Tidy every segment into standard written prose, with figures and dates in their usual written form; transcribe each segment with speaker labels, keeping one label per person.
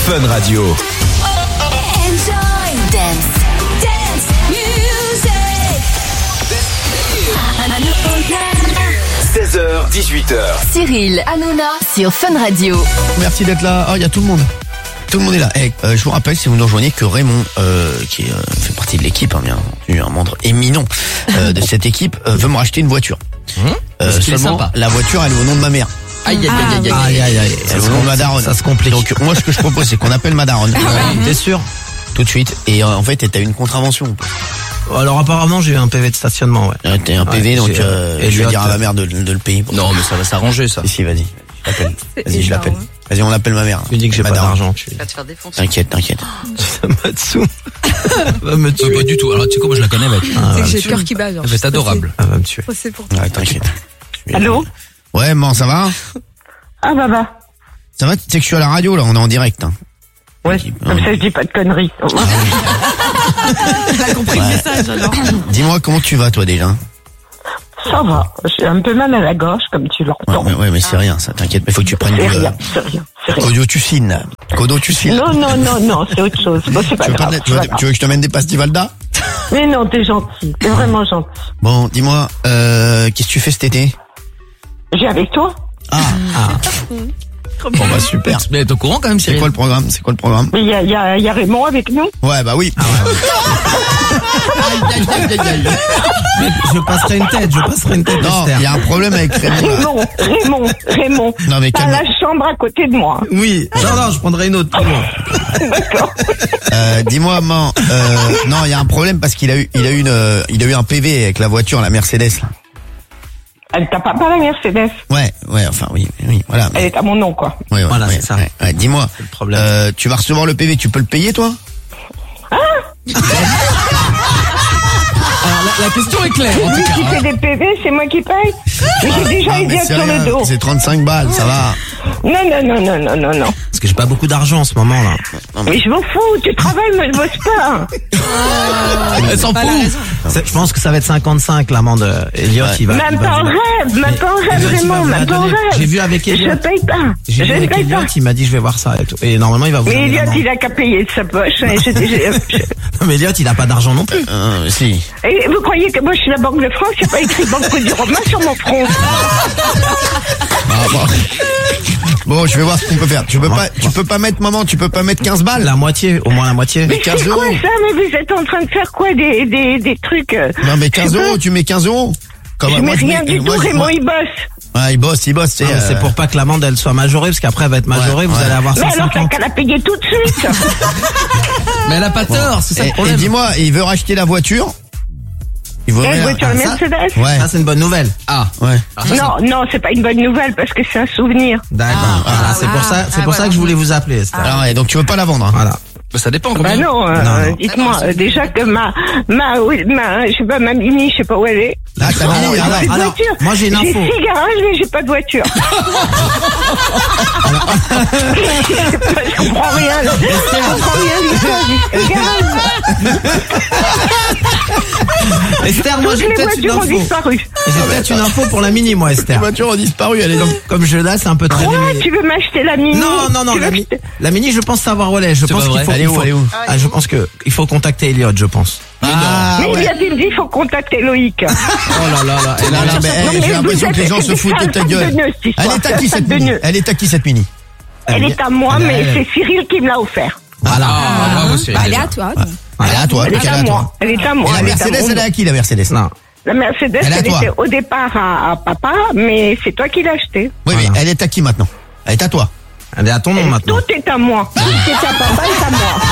Speaker 1: Fun Radio.
Speaker 2: Enjoy dance music.
Speaker 1: 16h, 18h.
Speaker 2: Cyril Hanouna sur Fun Radio.
Speaker 3: Merci d'être là. Oh, il y a tout le monde. Tout le monde est là. Je vous rappelle, si vous nous rejoignez, que Raymond, qui fait partie de l'équipe, bien entendu, un membre éminent de cette équipe, veut me racheter une voiture. Seulement, la voiture, elle est au nom de ma mère.
Speaker 4: Aïe.
Speaker 3: Elle est au nom de ma daronne.
Speaker 4: Ça se complique.
Speaker 3: Donc, moi, ce que je propose, c'est qu'on appelle ma daronne. T'es sûr? Tout de suite. Et en fait, t'as eu une contravention.
Speaker 4: Alors apparemment j'ai eu un PV de stationnement, ouais.
Speaker 3: T'as un PV, donc je vais dire à ma mère de le payer.
Speaker 5: Non, mais ça va s'arranger, ça.
Speaker 3: Si, vas-y. Vas-y, je l'appelle. Vas-y, on appelle ma mère.
Speaker 4: Tu dis que j'ai pas d'argent, tu
Speaker 6: vas te faire défoncer.
Speaker 3: T'inquiète.
Speaker 4: Matsu. Va me tuer.
Speaker 5: Pas du tout. Alors tu sais quoi, moi je la connais, mec.
Speaker 6: C'est que j'ai le cœur qui bat.
Speaker 5: Elle va être adorable.
Speaker 4: Elle va me tuer.
Speaker 6: C'est pour toi.
Speaker 3: Ouais, t'inquiète.
Speaker 7: Allô?
Speaker 3: Ouais, maman, ça va?
Speaker 7: Ah bah.
Speaker 3: Ça va? Tu sais que je suis à la radio, là, on est en direct, hein.
Speaker 7: Ouais, comme ça je dis pas de conneries.
Speaker 6: Elle a compris le message alors.
Speaker 3: Dis-moi, comment tu vas, toi, déjà?
Speaker 7: Ça va, j'ai un peu mal à la gorge, comme tu l'entends.
Speaker 3: Ouais, mais c'est rien, ça, t'inquiète, mais faut que tu prennes
Speaker 7: C'est
Speaker 3: du...
Speaker 7: rien.
Speaker 3: Codotucine.
Speaker 7: Non, c'est autre chose. Bon, c'est pas grave.
Speaker 3: Tu veux que je te mène des pastilles-Valda?
Speaker 7: Mais non, t'es gentil, t'es vraiment gentil.
Speaker 3: Bon, dis-moi, qu'est-ce que tu fais cet été?
Speaker 7: J'ai avec toi?
Speaker 3: Bon, bah, super.
Speaker 5: Mais t'es au courant, quand même,
Speaker 3: C'est
Speaker 5: Cyril.
Speaker 3: quoi le programme?
Speaker 7: Mais il y a Raymond avec nous?
Speaker 3: Ouais, bah oui.
Speaker 4: Je passerai une tête,
Speaker 3: Non,
Speaker 4: Esther.
Speaker 3: il y a un problème avec Raymond, là.
Speaker 7: Raymond.
Speaker 3: Non, mais
Speaker 7: T'as
Speaker 3: calme.
Speaker 7: la chambre à côté de moi.
Speaker 4: Oui. Non, je prendrai une autre.
Speaker 7: D'accord.
Speaker 3: Dis-moi, maman, non, il y a un problème parce qu'il a eu un PV avec la voiture, la Mercedes, là.
Speaker 7: Elle t'a pas la Mercedes?
Speaker 3: Ouais, enfin, oui, voilà.
Speaker 7: Elle est à mon nom, quoi.
Speaker 3: Ouais,
Speaker 4: Voilà, c'est ça.
Speaker 3: Ouais, dis-moi,
Speaker 4: C'est le problème.
Speaker 3: tu vas recevoir le PV, tu peux le payer, toi?
Speaker 5: Alors, la question est claire, en tout
Speaker 7: Lui qui
Speaker 5: cas.
Speaker 7: fait des PV, c'est moi qui paye? Mais j'ai déjà
Speaker 3: Ah,
Speaker 7: aidé
Speaker 3: mais c'est
Speaker 7: sur
Speaker 3: rien,
Speaker 7: le dos.
Speaker 3: c'est 35 balles, ça va.
Speaker 7: Non.
Speaker 4: Parce que j'ai pas beaucoup d'argent en ce moment, là.
Speaker 7: Mais je m'en fous, tu travailles, mais je bosse pas.
Speaker 5: Elle s'en fout.
Speaker 4: Je pense que ça va être 55, l'amende. Elliot, il va...
Speaker 7: Même pas en rêve, Raymond, même pas en rêve.
Speaker 4: J'ai vu avec Elliot.
Speaker 7: Je paye pas.
Speaker 4: J'ai vu avec Elliot, il m'a dit je vais voir ça et tout. Et normalement, il va vous
Speaker 7: Mais
Speaker 4: donner
Speaker 7: Elliot,
Speaker 4: l'amende.
Speaker 7: il a qu'à payer de sa poche. Hein,
Speaker 4: Non, mais Elliot, il a pas d'argent non plus.
Speaker 3: Si.
Speaker 7: Et vous croyez que moi je suis la Banque de France? Il n'y a pas écrit Banque du Romain sur mon front.
Speaker 3: Bon, je vais voir ce qu'on peut faire. Tu peux pas mettre, maman, tu peux pas mettre 15 balles?
Speaker 4: La moitié, au moins la moitié.
Speaker 7: Mais
Speaker 3: 15
Speaker 7: c'est quoi
Speaker 3: euros.
Speaker 7: ça? Mais vous êtes en train de faire quoi? Des trucs
Speaker 3: Non, mais 15 euros, tu mets 15 euros. Comme
Speaker 7: Je
Speaker 3: moi,
Speaker 7: mets rien du tout, Raymond, il bosse.
Speaker 3: Ouais, il bosse, c'est...
Speaker 4: Non, mais c'est pour pas que l'amende elle soit majorée, parce qu'après elle va être majorée, vous allez avoir
Speaker 7: Mais alors t'as
Speaker 4: 150.
Speaker 7: qu'à la payer tout de suite.
Speaker 5: Mais elle a pas tort, c'est ça le
Speaker 3: Et
Speaker 5: problème.
Speaker 3: dis-moi, il veut racheter la voiture? Il veut
Speaker 7: Quelle voiture,
Speaker 4: ça
Speaker 7: Mercedes?
Speaker 3: Ouais.
Speaker 4: Ça c'est une bonne nouvelle.
Speaker 3: Ouais.
Speaker 7: Non, c'est pas une bonne nouvelle parce que c'est un souvenir.
Speaker 4: D'accord. Voilà, c'est pour ça que je voulais vous appeler, Esther.
Speaker 3: Alors, ouais, donc tu veux pas la vendre, hein?
Speaker 4: Voilà.
Speaker 5: Bah, ça dépend,
Speaker 7: Bah
Speaker 5: combien.
Speaker 7: non,
Speaker 4: Non.
Speaker 7: dites-moi, déjà que ma, je sais pas, ma Mini, je sais pas où elle est.
Speaker 3: Ah, t'as mis,
Speaker 7: J'ai
Speaker 3: alors,
Speaker 7: plus de
Speaker 4: alors,
Speaker 7: voiture.
Speaker 4: moi, j'ai une info.
Speaker 7: J'ai 6 garages, mais j'ai pas de voiture. Je comprends rien, là. Je comprends rien du tout. J'ai 6 garages.
Speaker 4: Esther, moi
Speaker 7: Toutes
Speaker 4: j'ai
Speaker 7: les
Speaker 4: peut-être une
Speaker 7: voitures ont
Speaker 4: info.
Speaker 7: disparu.
Speaker 4: J'ai peut-être une info pour la Mini, moi,
Speaker 3: les
Speaker 4: Esther.
Speaker 3: voitures ont disparu, elle est donc...
Speaker 4: Comme je l'ai, c'est un peu très
Speaker 7: Quoi?
Speaker 4: limité.
Speaker 7: Tu veux m'acheter la Mini?
Speaker 4: Non,
Speaker 7: Tu veux
Speaker 4: la Mini, je pense savoir où elle est. Je pense
Speaker 5: pas
Speaker 4: qu'il
Speaker 5: vrai.
Speaker 4: faut,
Speaker 3: Elle est où, elle est où?
Speaker 4: je pense que il faut contacter Elliot, je pense.
Speaker 3: Ah,
Speaker 7: Mais
Speaker 3: ouais.
Speaker 7: il a dit, il faut contacter Loïc.
Speaker 4: Oh là.
Speaker 3: Non, mais,
Speaker 7: Non, mais
Speaker 3: j'ai l'impression
Speaker 7: vous
Speaker 3: que les gens
Speaker 7: êtes-
Speaker 3: se foutent de ta
Speaker 7: c'est
Speaker 3: gueule.
Speaker 7: de nœuds, cette histoire,
Speaker 3: Elle est à qui
Speaker 7: c'est
Speaker 3: cette
Speaker 7: de
Speaker 3: Mini?
Speaker 7: nœuds.
Speaker 3: Elle est à qui cette Mini?
Speaker 7: Elle est à moi, mais c'est Cyril qui me l'a offert.
Speaker 4: Voilà.
Speaker 5: Ah, bravo, Cyril.
Speaker 6: Bah, elle est à toi. donc.
Speaker 3: Elle est à toi,
Speaker 7: Elle
Speaker 3: donc
Speaker 7: est
Speaker 3: elle est
Speaker 7: à
Speaker 3: à toi.
Speaker 7: moi. Elle est à moi.
Speaker 3: Et la
Speaker 7: Elle est à
Speaker 3: Mercedes,
Speaker 7: mon
Speaker 3: elle est à qui, la Mercedes?
Speaker 4: Non.
Speaker 7: La Mercedes,
Speaker 3: Elle est à
Speaker 7: elle
Speaker 3: toi.
Speaker 7: était au départ à papa, mais c'est toi qui l'as acheté.
Speaker 3: Oui, mais
Speaker 4: Voilà.
Speaker 3: elle est à qui maintenant? Elle est à toi.
Speaker 4: Elle est à ton nom maintenant.
Speaker 7: Tout est à moi. Tout est à papa et à moi.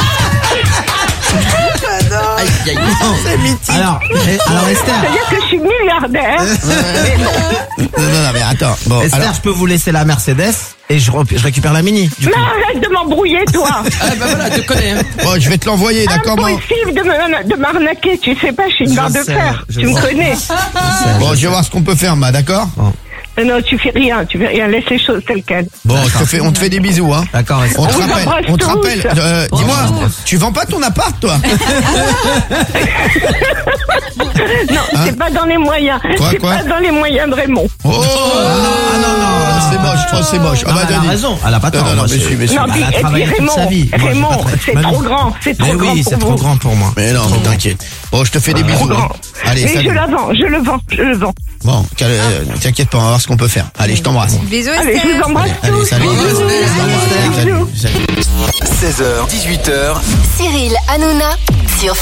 Speaker 4: Alors Esther.
Speaker 7: C'est-à-dire que je suis milliardaire.
Speaker 3: Non, mais attends. Bon,
Speaker 4: Esther,
Speaker 3: alors,
Speaker 4: je peux vous laisser la Mercedes et je récupère la Mini. Du
Speaker 7: Mais
Speaker 4: coup.
Speaker 7: arrête de m'embrouiller, toi.
Speaker 5: Ah, bah voilà, tu connais, hein.
Speaker 3: bon, je vais te l'envoyer, d'accord, maman?
Speaker 7: Impossible de m'arnaquer. Tu sais pas, je suis une
Speaker 4: Je
Speaker 7: barre de
Speaker 4: sais,
Speaker 7: fer.
Speaker 4: je
Speaker 7: Tu me
Speaker 4: sais.
Speaker 7: connais.
Speaker 3: Bon, je vais voir ce qu'on peut faire, ma, d'accord?
Speaker 7: Non, tu fais rien. Laisse les choses telles quelles.
Speaker 3: Bon, on te fait des bisous, hein.
Speaker 4: D'accord, Esther.
Speaker 3: On te
Speaker 7: vous
Speaker 3: rappelle,
Speaker 7: embrasse
Speaker 3: on te
Speaker 7: tous.
Speaker 3: rappelle. Dis-moi, tu vends pas ton appart, toi?
Speaker 7: Non, c'est pas dans les moyens.
Speaker 3: Quoi,
Speaker 7: C'est
Speaker 3: quoi
Speaker 7: pas dans les moyens de Raymond.
Speaker 3: Oh,
Speaker 4: Ah non.
Speaker 3: c'est moche, je pense que c'est moche.
Speaker 4: Non, mais elle a
Speaker 3: Dani.
Speaker 4: raison, elle a pas tort.
Speaker 3: Non,
Speaker 4: moi,
Speaker 3: mais
Speaker 4: c'est-
Speaker 3: si.
Speaker 7: Non,
Speaker 4: Elle a
Speaker 7: puis, et
Speaker 4: travaillé
Speaker 7: puis
Speaker 4: toute sa vie. Moi, je suis
Speaker 7: Raymond,
Speaker 4: pas très-
Speaker 7: c'est
Speaker 4: Mais
Speaker 7: trop
Speaker 4: non.
Speaker 7: grand, c'est
Speaker 4: Mais
Speaker 7: trop grand
Speaker 4: oui,
Speaker 7: pour
Speaker 4: c'est trop
Speaker 7: vous.
Speaker 4: grand pour moi.
Speaker 3: Mais non, mais t'inquiète. Bon, je te fais des
Speaker 7: Trop
Speaker 3: bisous.
Speaker 7: grand.
Speaker 3: Allez,
Speaker 7: Mais
Speaker 3: salut.
Speaker 7: je le vends.
Speaker 3: Bon, t'inquiète pas, on va voir ce qu'on peut faire. Allez, je t'embrasse.
Speaker 6: Bisous,
Speaker 7: Allez, je vous
Speaker 6: Esther.
Speaker 7: embrasse
Speaker 3: Allez,
Speaker 7: tous.
Speaker 3: salut.
Speaker 7: Bisous.
Speaker 3: Salut.
Speaker 2: 16h, 18h,
Speaker 1: Cyril Hanouna,